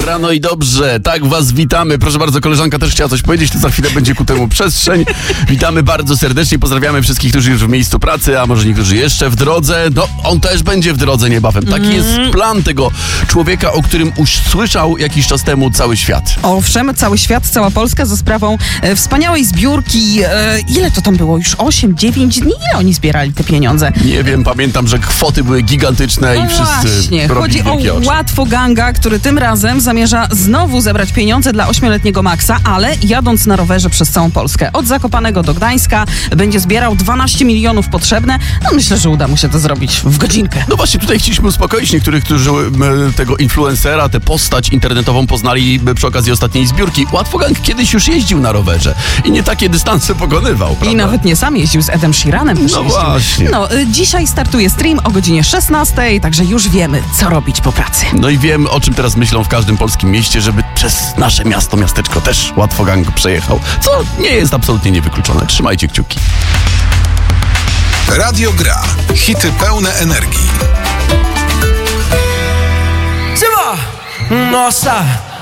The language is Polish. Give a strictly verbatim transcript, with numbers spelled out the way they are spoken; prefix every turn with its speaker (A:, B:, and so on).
A: Rano i dobrze, tak was witamy. Proszę bardzo, koleżanka też chciała coś powiedzieć, to za chwilę będzie ku temu przestrzeń. Witamy bardzo serdecznie, pozdrawiamy wszystkich, którzy już w miejscu pracy, a może niektórzy jeszcze w drodze. No, on też będzie w drodze niebawem. Taki mm. jest plan tego człowieka, o którym usłyszał jakiś czas temu cały świat.
B: Owszem, cały świat, cała Polska za sprawą e, wspaniałej zbiórki. E, ile to tam było? Już osiem, dziewięć dni? Ile oni zbierali te pieniądze?
A: Nie wiem, pamiętam, że kwoty były gigantyczne
B: no
A: i wszyscy
B: właśnie,
A: robili
B: chodzi o
A: wielkie oczy.
B: Łatwo Ganga, który tym razem zamierza znowu zebrać pieniądze dla ośmioletniego Maxa, ale jadąc na rowerze przez całą Polskę. Od Zakopanego do Gdańska będzie zbierał dwanaście milionów potrzebne. No myślę, że uda mu się to zrobić w godzinkę.
A: No właśnie, tutaj chcieliśmy uspokoić niektórych, którzy m, tego influencera, tę postać internetową poznali przy okazji ostatniej zbiórki. Łatwo Gang kiedyś już jeździł na rowerze i nie takie dystanse pokonywał, prawda?
B: I nawet nie sam jeździł, z Edem Sheeranem też
A: No
B: jeździł.
A: właśnie.
B: No, y, dzisiaj startuje stream o godzinie szesnastej, także już wiemy, co robić po pracy.
A: No i wiem, o czym teraz myślą w każdym polskim mieście, żeby przez nasze miasto, miasteczko też Łatwo Gang przejechał, co nie jest absolutnie niewykluczone. Trzymajcie kciuki.
C: Radio Gra. Hity pełne energii.
D: Siema! Nossa!